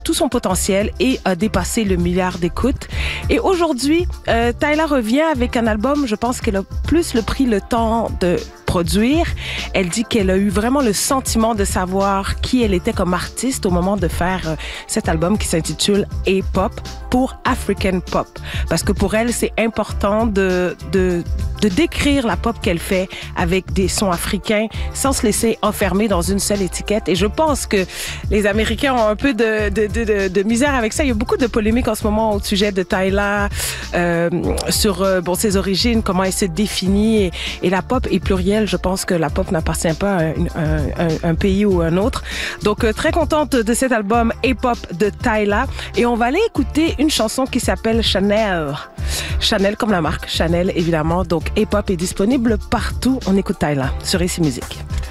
tout son potentiel et a dépassé le milliard d'écoutes. Et aujourd'hui, Tyla revient avec un album, je pense qu'elle a plus pris le temps de produire. Elle dit qu'elle a eu vraiment le sentiment de savoir qui elle était comme artiste au moment de faire cet album qui s'intitule A-Pop pour African Pop. Parce que pour elle, c'est important de décrire la pop qu'elle fait avec des sons africains sans se laisser enfermer dans une seule étiquette. Et je pense que les Américains ont un peu de misère avec ça. Il y a beaucoup de polémiques en ce moment au sujet de Tyla, sur ses origines, comment elle se définit. Et la pop est plurielle. Je pense que la pop n'appartient pas à un pays ou un autre. Donc, très contente de cet album A-Pop de Tyla. Et on va aller écouter une chanson qui s'appelle Chanel. Chanel comme la marque Chanel, évidemment. Donc, A-Pop est disponible partout. On écoute Tyla sur Ici Musique.